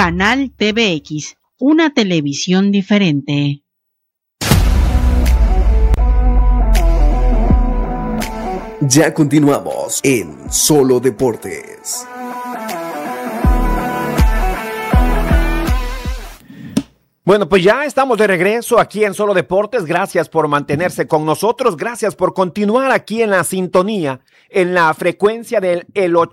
Canal TVX, una televisión diferente. Ya continuamos en Solo Deportes. Bueno, pues ya estamos de regreso aquí en Solo Deportes. Gracias por mantenerse con nosotros. Gracias por continuar aquí en la sintonía, en la frecuencia del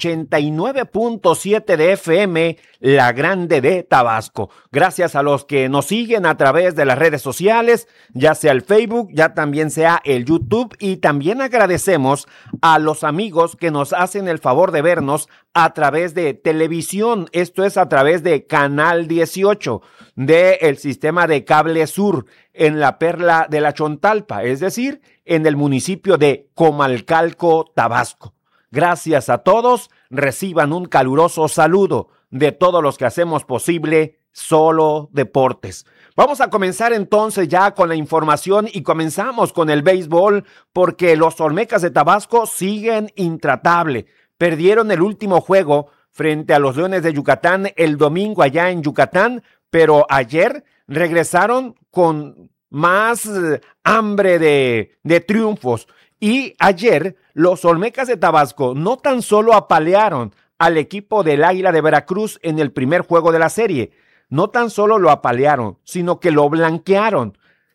89.7 de FM, La Grande de Tabasco. Gracias a los que nos siguen a través de las redes sociales, ya sea el Facebook, ya también sea el YouTube, y también agradecemos a los amigos que nos hacen el favor de vernos a través de televisión. Esto es a través de Canal 18 del sistema de Cable Sur en la Perla de la Chontalpa, es decir, en el municipio de Comalcalco, Tabasco. Gracias a todos, reciban un caluroso saludo de todos los que hacemos posible Solo Deportes. Vamos a comenzar entonces ya con la información y comenzamos con el béisbol porque los Olmecas de Tabasco siguen intratable. Perdieron el último juego frente a los Leones de Yucatán el domingo allá en Yucatán, pero ayer regresaron con más hambre de triunfos. Y ayer los Olmecas de Tabasco no tan solo apalearon al equipo del Águila de Veracruz en el primer juego de la serie, no tan solo lo apalearon, sino que lo blanquearon.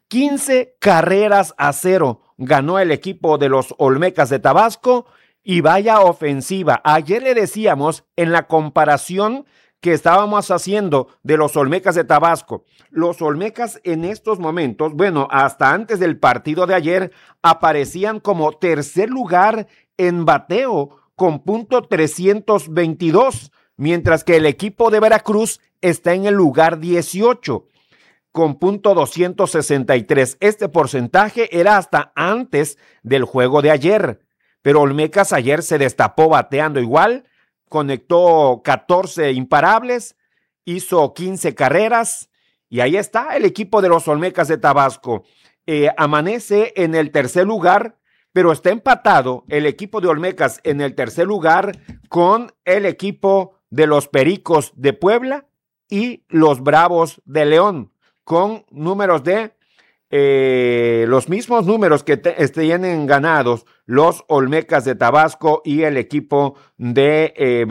15-0 ganó el equipo de los Olmecas de Tabasco y vaya ofensiva. Ayer le decíamos en la comparación que estábamos haciendo de los Olmecas de Tabasco. Los Olmecas en estos momentos, bueno, hasta antes del partido de ayer, aparecían como tercer lugar en bateo con .322, mientras que el equipo de Veracruz está en el lugar 18 con .263. Este porcentaje era hasta antes del juego de ayer, pero Olmecas ayer se destapó bateando igual. Conectó 14 imparables, hizo 15 carreras y ahí está el equipo de los Olmecas de Tabasco. Amanece en el tercer lugar, pero está empatado el equipo de Olmecas en el tercer lugar con el equipo de los Pericos de Puebla y los Bravos de León, con números de los mismos números que tienen ganados los Olmecas de Tabasco y el equipo de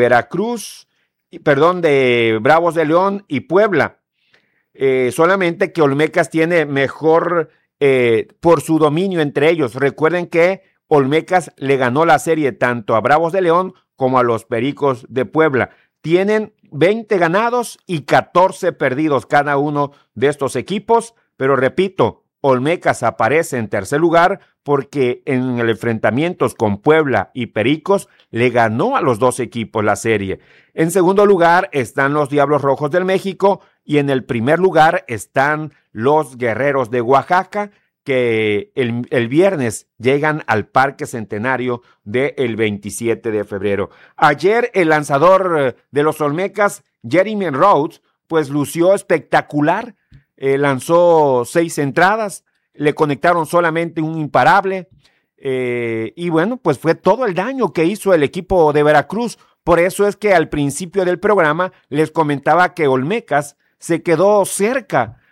de Bravos de León y Puebla. Solamente que Olmecas tiene mejor por su dominio entre ellos. Recuerden que Olmecas le ganó la serie tanto a Bravos de León como a los Pericos de Puebla. Tienen 20 ganados y 14 perdidos cada uno de estos equipos, pero repito, Olmecas aparece en tercer lugar porque en el enfrentamientos con Puebla y Pericos le ganó a los dos equipos la serie. En segundo lugar están los Diablos Rojos del México y en el primer lugar están los Guerreros de Oaxaca, que el viernes llegan al Parque Centenario del 27 de febrero. Ayer el lanzador de los Olmecas, Jeremy Rhodes, pues lució espectacular. Lanzó 6 entradas, le conectaron solamente un imparable y bueno, pues fue todo el daño que hizo el equipo de Veracruz. Por eso es que al principio del programa les comentaba que Olmecas se quedó cerca